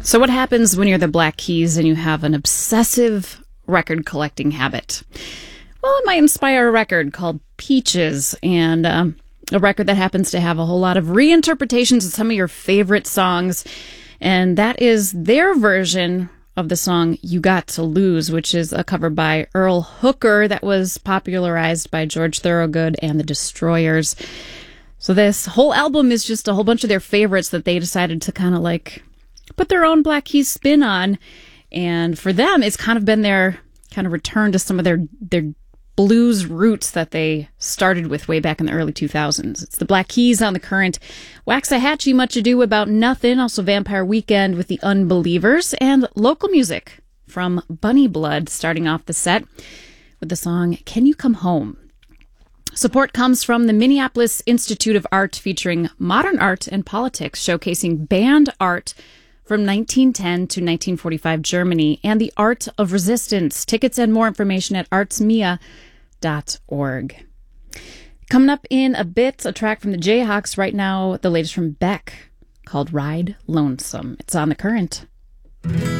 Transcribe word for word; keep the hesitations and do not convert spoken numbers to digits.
So what happens when you're the Black Keys and you have an obsessive record collecting habit? Well, it might inspire a record called Peaches, and um, a record that happens to have a whole lot of reinterpretations of some of your favorite songs. And that is their version of the song You Got to Lose, which is a cover by Earl Hooker that was popularized by George Thorogood and the Destroyers. So this whole album is just a whole bunch of their favorites that they decided to kind of like put their own Black Keys spin on. And for them, it's kind of been their kind of return to some of their their blues roots that they started with way back in the early two thousands. It's the Black Keys on The Current, Waxahachie, Much Ado About Nothing, also Vampire Weekend with the Unbelievers, and local music from Bunny Blood starting off the set with the song Can You Come Home? Support comes from the Minneapolis Institute of Art, featuring modern art and politics, showcasing band art from nineteen ten to nineteen forty-five Germany and the art of resistance. Tickets and more information at artsmia dot org. Coming up in a bit, a track from the Jayhawks. Right now, the latest from Beck called Ride Lonesome. It's on The Current.